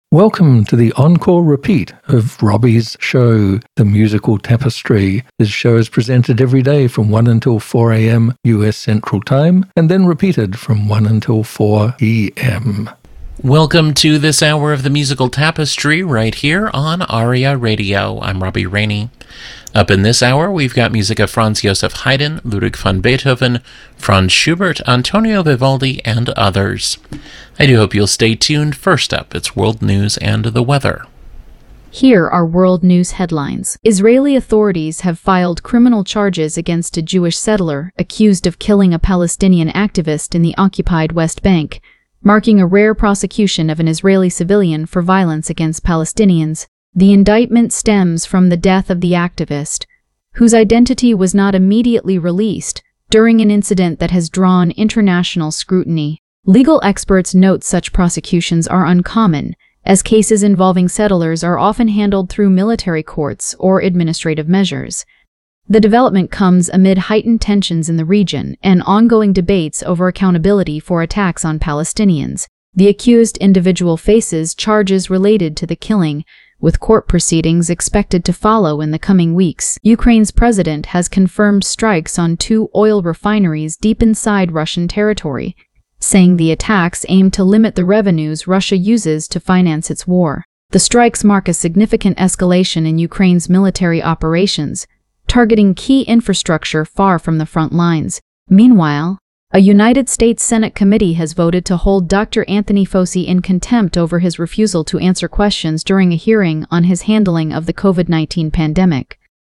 Welcome to the encore repeat of Robbie's show, The Musical Tapestry. This show is presented every day from 1 until 4 a.m. US Central Time, and then repeated from 1 until 4 p.m. Welcome to this hour of The Musical Tapestry right here on ARIA Radio. I'm Robbie Rainey. Up in this hour, we've got music of Franz Joseph Haydn, Ludwig van Beethoven, Franz Schubert, Antonio Vivaldi, and others. I do hope you'll stay tuned. First up, it's world news and the weather. Here are world news headlines. Israeli authorities have filed criminal charges against a Jewish settler accused of killing a Palestinian activist in the occupied West Bank, marking a rare prosecution of an Israeli civilian for violence against Palestinians. The indictment stems from the death of the activist, whose identity was not immediately released during an incident that has drawn international scrutiny. Legal experts note such prosecutions are uncommon, as cases involving settlers are often handled through military courts or administrative measures. The development comes amid heightened tensions in the region and ongoing debates over accountability for attacks on Palestinians. The accused individual faces charges related to the killing, with court proceedings expected to follow in the coming weeks. Ukraine's president has confirmed strikes on 2 oil refineries deep inside Russian territory, saying the attacks aim to limit the revenues Russia uses to finance its war. The strikes mark a significant escalation in Ukraine's military operations, targeting key infrastructure far from the front lines. Meanwhile, a United States Senate committee has voted to hold Dr. Anthony Fauci in contempt over his refusal to answer questions during a hearing on his handling of the COVID-19 pandemic.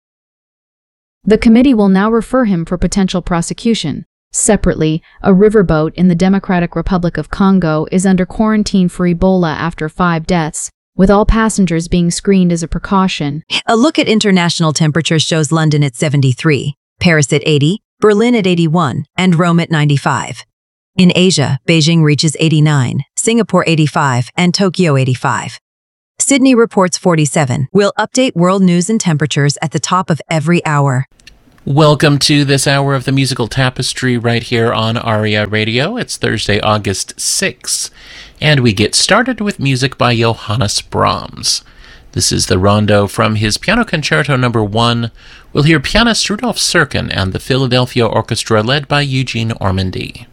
The committee will now refer him for potential prosecution. Separately, a riverboat in the Democratic Republic of Congo is under quarantine for Ebola after 5 deaths, with all passengers being screened as a precaution. A look at international temperatures shows London at 73, Paris at 80, Berlin at 81, and Rome at 95. In Asia, Beijing reaches 89, Singapore 85, and Tokyo 85. Sydney reports 47. We'll update world news and temperatures at the top of every hour. Welcome to this hour of The Musical Tapestry right here on ARIA Radio. It's Thursday, August 6th, and we get started with music by Johannes Brahms. This is the rondo from his Piano Concerto No. 1. We'll hear pianist Rudolf Serkin and the Philadelphia Orchestra led by Eugene Ormandy.